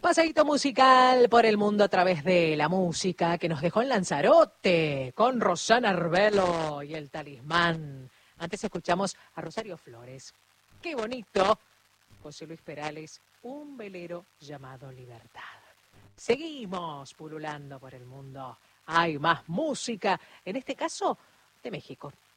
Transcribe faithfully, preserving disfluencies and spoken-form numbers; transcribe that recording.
Paseíto musical por el mundo a través de la música que nos dejó en Lanzarote con Rosana Arbelo y el Talismán. Antes escuchamos a Rosario Flores. ¡Qué bonito! José Luis Perales, un velero llamado Libertad. Seguimos pululando por el mundo. Hay más música, en este caso de México.